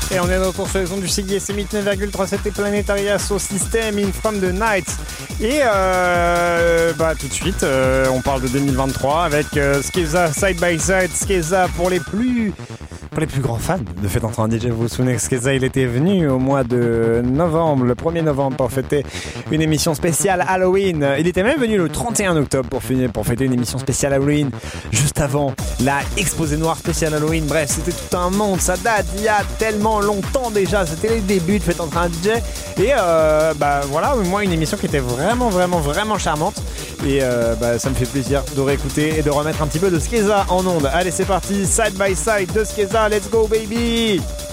Et on est de retour sur les ondes du CISM 9,37 et Planetaria Soul System in From the Night. Et tout de suite, on parle de 2023 avec Skeza Side by Side. Skeza pour les plus grands fans de Fête entre un DJ. Vous vous souvenez que Skeza, il était venu au mois de novembre, le 1er novembre, pour fêter une émission spéciale Halloween. Il était même venu le 31 octobre pour fêter une émission spéciale Halloween, juste avant la Exposé Noir spéciale Halloween. Bref, c'était tout un monde, ça date il y a tellement longtemps déjà, c'était les débuts de Fête entre un DJ. Et voilà, moi une émission qui était vraiment charmante. Et ça me fait plaisir de réécouter et de remettre un petit peu de Skeza en ondes. Allez, c'est parti, Side by Side de Skeza, let's go baby!